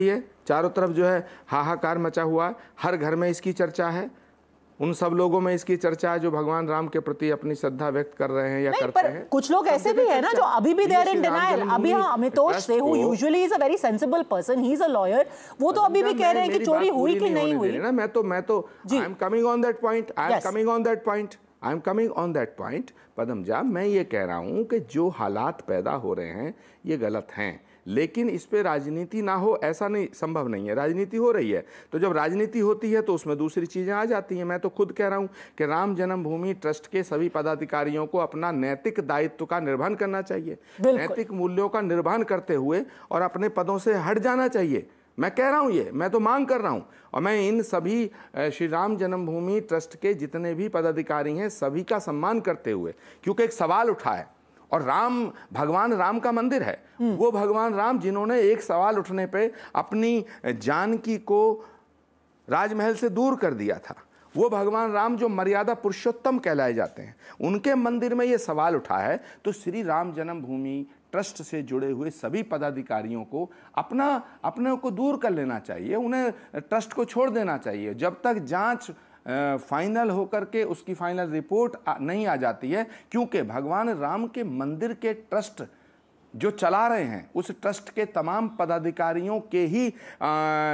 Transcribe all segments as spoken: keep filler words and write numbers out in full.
ये चारों तरफ जो है हाहाकार मचा हुआ है, हर घर में इसकी चर्चा है, उन सब लोगों में इसकी चर्चा है जो भगवान राम के प्रति अपनी श्रद्धा व्यक्त कर रहे हैं या करते पर हैं। कुछ लोग ऐसे भी है ना जो अभी भी देयर इन डिनायल। अभी हाँ, अमितोष से who usually is a very sensible person, he is a lawyer, वो तो अभी भी कह रहे हैं कि चोरी हुई कि नहीं हुई ना। मैं तो मैं तो I am coming on that point, I am coming on that point, I am coming on that point Padmaja, मैं ये कह रहा हूँ कि जो हालात पैदा हो रहे हैं ये गलत हैं, लेकिन इस पे राजनीति ना हो ऐसा नहीं, संभव नहीं है। राजनीति हो रही है, तो जब राजनीति होती है तो उसमें दूसरी चीज़ें आ जाती हैं। मैं तो खुद कह रहा हूँ कि राम जन्मभूमि ट्रस्ट के सभी पदाधिकारियों को अपना नैतिक दायित्व का निर्वहन करना चाहिए, नैतिक मूल्यों का निर्वहन करते हुए और अपने पदों से हट जाना चाहिए। मैं कह रहा हूँ, ये मैं तो मांग कर रहा हूँ, और मैं इन सभी श्री राम जन्मभूमि ट्रस्ट के जितने भी पदाधिकारी हैं सभी का सम्मान करते हुए, क्योंकि एक सवाल उठा है और राम भगवान राम का मंदिर है, वो भगवान राम जिन्होंने एक सवाल उठने पे अपनी जानकी को राजमहल से दूर कर दिया था, वो भगवान राम जो मर्यादा पुरुषोत्तम कहलाए जाते हैं, उनके मंदिर में ये सवाल उठा है। तो श्री राम जन्मभूमि ट्रस्ट से जुड़े हुए सभी पदाधिकारियों को अपना अपने को दूर कर लेना चाहिए, उन्हें ट्रस्ट को छोड़ देना चाहिए जब तक जांच फाइनल होकर के उसकी फाइनल रिपोर्ट नहीं आ जाती है, क्योंकि भगवान राम के मंदिर के ट्रस्ट जो चला रहे हैं उस ट्रस्ट के तमाम पदाधिकारियों के ही आ,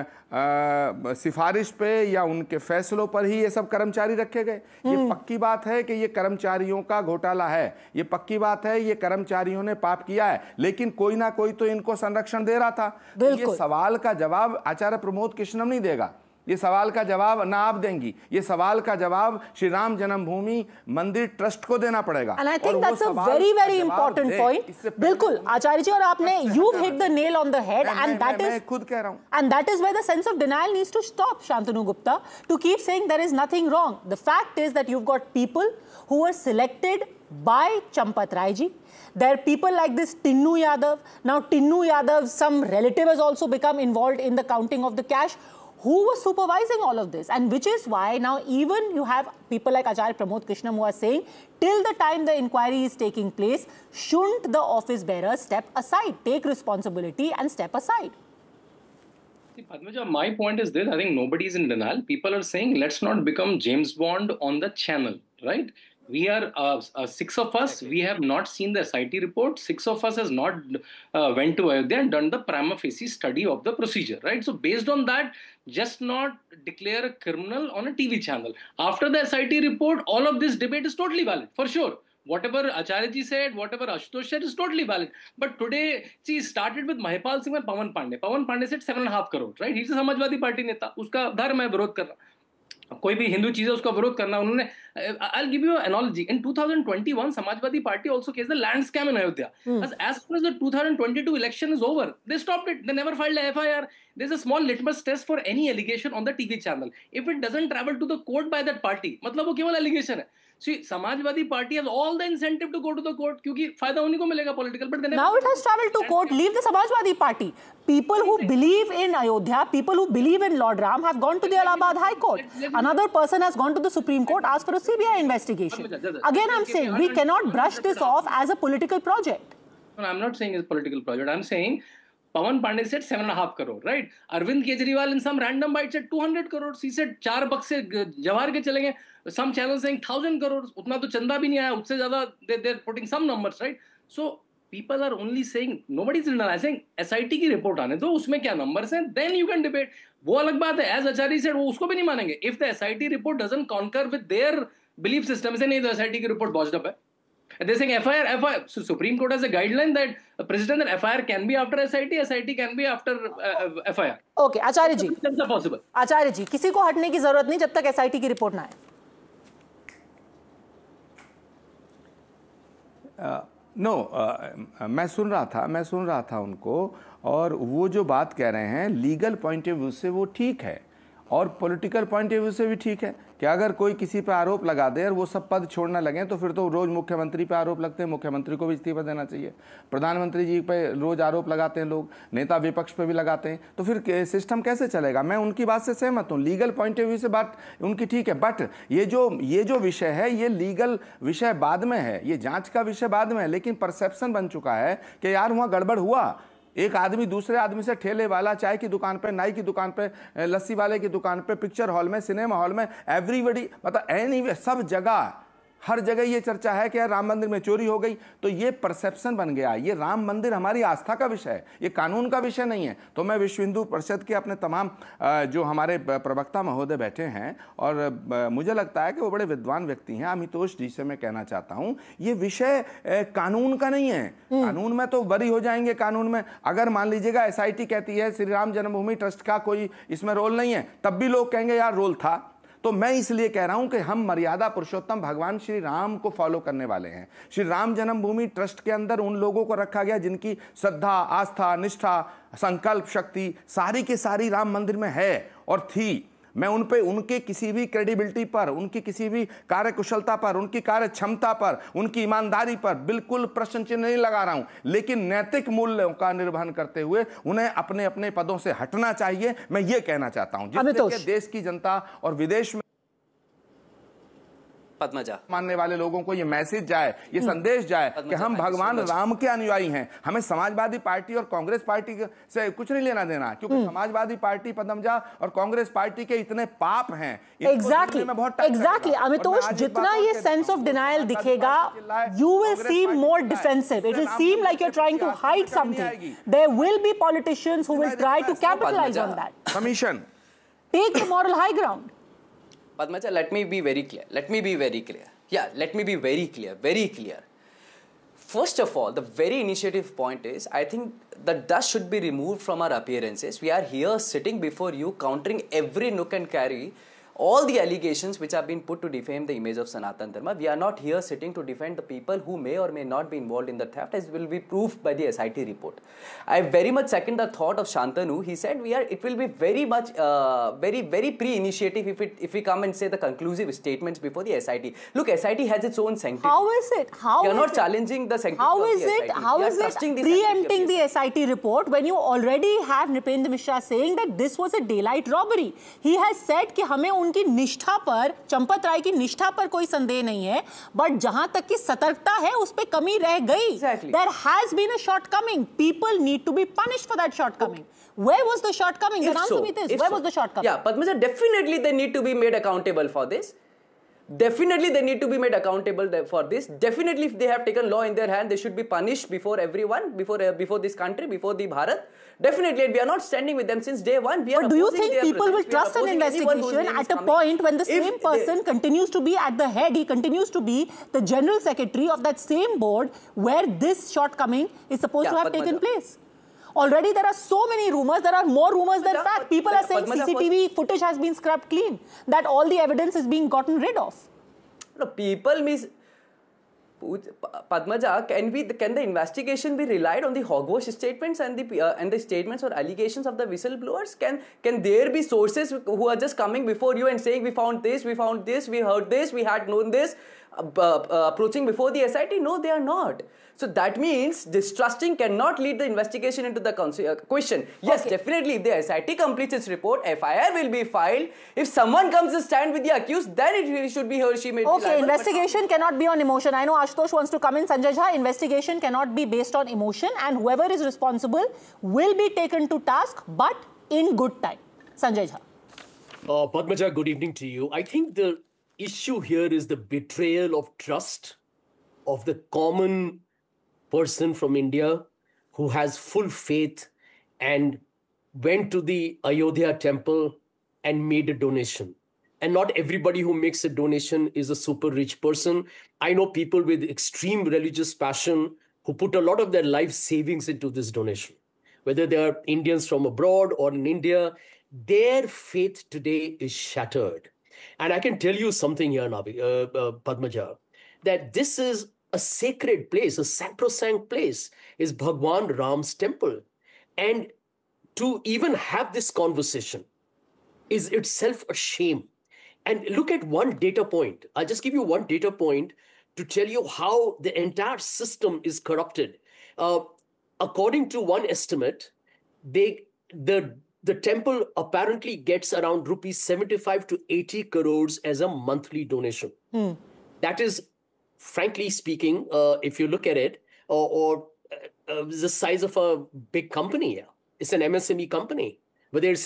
आ, सिफारिश पे या उनके फैसलों पर ही ये सब कर्मचारी रखे गए। ये पक्की बात है कि ये कर्मचारियों का घोटाला है, ये पक्की बात है ये कर्मचारियों ने पाप किया है, लेकिन कोई ना कोई तो इनको संरक्षण दे रहा था। ये सवाल का जवाब आचार्य प्रमोद कृष्णम नहीं देगा, ये सवाल का जवाब ना आप देंगी, ये सवाल का जवाब श्री राम जन्मभूमि मंदिर ट्रस्ट को देना पड़ेगा। And I think that's a very very important point. बिल्कुल आचार्य जी, और आपने you've hit the nail on the head, and that is खुद कह रहा हूं, and that is where the sense of denial needs to stop, Shantanu Gupta, to keep saying there is nothing wrong. The fact is that you've got people who were selected by Champat Rai ji. There are people like this Tinnu Yadav. Now Tinnu Yadav, some relative has also become involved in the counting of the cash. Who was supervising all of this? And which is why now even you have people like Acharya Pramod Krishnam who are saying till the time the inquiry is taking place, shouldn't the office bearer step aside, take responsibility and step aside? See, Padmaja, my point is this: I think nobody is in denial. People are saying let's not become James Bond on the channel, right? We are uh, uh, six of us. We have not seen the S I T report. Six of us has not uh, went to Ayodhya and done the prima facie study of the procedure, right? So based on that, just not declare a criminal on a T V channel. After the S I T report, all of this debate is totally valid, for sure. Whatever Acharya ji said, whatever Ashutosh said is totally valid. But today, see, it started with Mahipal Singh and Pawan Pandey. Pawan Pandey said seven and a half crore, right? He's a Samajwadi Party neta. Uska dharma hai विरोध करना. कोई भी हिंदू चीज है उसका विरोध करना. उन्होंने I'll give you an analogy. In two thousand twenty-one, Samajwadi Party also case the land scam in Ayodhya. Hmm. As, as soon as the two thousand twenty-two election is over, they stopped it. They never filed a F I R. There's a small litmus test for any allegation on the T V channel. If it doesn't travel to the court by that party, मतलब वो केवल allegation है. See, Samajwadi Party has all the incentive to go to the court क्योंकि फायदा उन्हीं को मिलेगा political. But now it has traveled to court. Leave the Samajwadi Party. People who believe in Ayodhya, people who believe in Lord Ram have gone to the Allahabad High Court. Another person has gone to the Supreme Court, asked for a C B I investigation. Again, I'm saying we cannot brush this off as a political project. No, I'm not saying it's a political project. I'm saying Pawan Pandey said seven and a half crore, right? Arvind Kejriwal in some random bite said two hundred crores. He said चार bucks से जवाहर के चलेंगे. Some channels saying thousand crores. उतना तो चंदा भी नहीं आया. उससे ज़्यादा they they're putting some numbers, right? So people are only saying nobody's saying S I T की report आने दो. उसमें क्या numbers हैं? Then you can debate. वो अलग बात है. As Acharya said, वो उसको भी नहीं मानेंगे. If the S I T report doesn't concur with their belief system, से नहीं तो S I T की report botched up है. They're saying F I R, F I R. So Supreme Court has a guideline that a president that F I R can be after S I T, S I T can be after uh, F I R. Okay, Acharya ji. That's possible. Acharya ji, किसी को हटने की जरूरत नहीं जब तक S I T की report ना आए. नो uh, no, uh, मैं सुन रहा था मैं सुन रहा था उनको, और वो जो बात कह रहे हैं लीगल पॉइंट ऑफ व्यू से वो ठीक है और पॉलिटिकल पॉइंट ऑफ व्यू से भी ठीक है कि अगर कोई किसी पे आरोप लगा दे और वो सब पद छोड़ने लगे तो फिर तो रोज़ मुख्यमंत्री पे आरोप लगते हैं, मुख्यमंत्री को भी इस्तीफा देना चाहिए, प्रधानमंत्री जी पे रोज़ आरोप लगाते हैं लोग, नेता विपक्ष पे भी लगाते हैं, तो फिर सिस्टम कैसे चलेगा? मैं उनकी बात से सहमत हूँ, लीगल पॉइंट ऑफ व्यू से बात उनकी ठीक है, बट ये जो ये जो विषय है ये लीगल विषय बाद में है, ये जाँच का विषय बाद में है, लेकिन परसेप्शन बन चुका है कि यार वहाँ गड़बड़ हुआ, एक आदमी दूसरे आदमी से, ठेले वाला, चाय की दुकान पे, नाई की दुकान पे, लस्सी वाले की दुकान पे, पिक्चर हॉल में, सिनेमा हॉल में, एवरीबडी, मतलब एनी सब जगह, हर जगह ये चर्चा है कि यार राम मंदिर में चोरी हो गई। तो ये परसेप्शन बन गया। ये राम मंदिर हमारी आस्था का विषय है, ये कानून का विषय नहीं है। तो मैं विश्व हिंदू परिषद के अपने तमाम जो हमारे प्रवक्ता महोदय बैठे हैं, और मुझे लगता है कि वो बड़े विद्वान व्यक्ति हैं, अमितोष जी से मैं कहना चाहता हूं, ये विषय कानून का नहीं है। कानून में तो बरी हो जाएंगे। कानून में अगर मान लीजिएगा एस आई टी कहती है श्री राम जन्मभूमि ट्रस्ट का कोई इसमें रोल नहीं है, तब भी लोग कहेंगे यार रोल था। तो मैं इसलिए कह रहा हूं कि हम मर्यादा पुरुषोत्तम भगवान श्री राम को फॉलो करने वाले हैं। श्री राम जन्मभूमि ट्रस्ट के अंदर उन लोगों को रखा गया जिनकी श्रद्धा, आस्था, निष्ठा, संकल्प शक्ति सारी की सारी राम मंदिर में है और थी। मैं उन पे उनके किसी भी क्रेडिबिलिटी पर, उनकी किसी भी कार्य कुशलता पर, उनकी कार्य क्षमता पर, उनकी ईमानदारी पर बिल्कुल प्रश्न चिन्ह नहीं लगा रहा हूं, लेकिन नैतिक मूल्यों का निर्वहन करते हुए उन्हें अपने अपने पदों से हटना चाहिए। मैं ये कहना चाहता हूं, जिससे देश की जनता और विदेश में पद्मजा मानने वाले लोगों को ये मैसेज जाए, ये संदेश जाए कि हम भगवान राम के अनुयायी हैं। हमें समाजवादी पार्टी और कांग्रेस पार्टी से कुछ नहीं लेना देना, क्योंकि समाजवादी पार्टी पद्मजा और कांग्रेस पार्टी के इतने पाप हैं। एग्जैक्टली एग्जैक्टली अमितोष, जितना ये सेंस ऑफ डिनायल दिखेगा, you will seam more defensive. It will seem like you are trying to hide something. There will be politicians who will try to capitalise on that. Commission take the moral high ground. Padmaja, let me be very clear. Let me be very clear. Yeah, let me be very clear. Very clear. First of all, the very initiative point is, I think the dust should be removed from our appearances. We are here sitting before you, countering every nook and cranny, all the allegations which have been put to defame the image of Sanatan Dharma. We are not here sitting to defend the people who may or may not be involved in the theft, as will be proved by the S I T report. I very much second the thought of Shantanu. He said we are. It will be very much, uh, very, very pre-initiative if it, if we come and say the conclusive statements before the S I T. Look, S I T has its own sanctity. How is it? How we are is not it? challenging the sanctity How of is the it? S I T. How we is it preempting the S I T report when you already have Nripendra Mishra saying that this was a daylight robbery? He has said कि हमें उनकी निष्ठा पर, चंपत राय की निष्ठा पर कोई संदेह नहीं है, बट जहां तक की सतर्कता है उस पे कमी रह गई। Exactly. There has been a shortcoming. People need to be punished for that shortcoming. Where was the shortcoming? Then answer me this. Where was the shortcoming? Yeah, Padmaja, definitely they need to be made accountable for this. Definitely they need to be made accountable for this. Definitely if they have taken law in their hand, they should be punished before everyone, before uh, before this country, before the Bharat. Definitely, and we are not standing with them since day one. We are but do you think people will trust an investigation at a point when the same person continues to be at the head, he continues to be the general secretary of that same board where this shortcoming is supposed yeah, to have Padmaja. taken place? Already there are so many rumors, there are more rumors than fact. People are saying Padmaja, C C T V footage has been scrubbed clean, that all the evidence is being gotten rid of. No, people means Padmaja, can we can the investigation be relied on the hogwash statements and the uh, and the statements or allegations of the whistleblowers? Can can there be sources who are just coming before you and saying we found this, we found this, we heard this, we had known this, uh, uh, approaching before the S I T? No, they are not. So that means distrusting cannot lead the investigation into the uh, question. Yes, okay. Definitely if the S I T completes its report, F I R will be filed. If someone comes to stand with the accused, then it really should be he or she made. Okay, investigation cannot be on emotion. I know Ashutosh wants to come in. Sanjay Jha, investigation cannot be based on emotion, and whoever is responsible will be taken to task, but in good time. Sanjay Jha. Uh, Padmaja, good evening to you. I think the issue here is the betrayal of trust of the common person from India who has full faith and went to the Ayodhya temple and made a donation. And not everybody who makes a donation is a super rich person. I know people with extreme religious passion who put a lot of their life savings into this donation. Whether they are Indians from abroad or in India, their faith today is shattered. And I can tell you something here, Nabi, uh, uh, Padmaja, that this is a sacred place, a sacrosanct place is Bhagwan Ram's temple. And to even have this conversation is itself a shame. And look at one data point. I'll just give you one data point to tell you how the entire system is corrupted. Uh, according to one estimate, they the the temple apparently gets around rupees seventy-five to eighty crores as a monthly donation. Hmm. That is, frankly speaking, uh, if you look at it, or, or uh, the size of a big company here. It's an M S M E company. Whether it's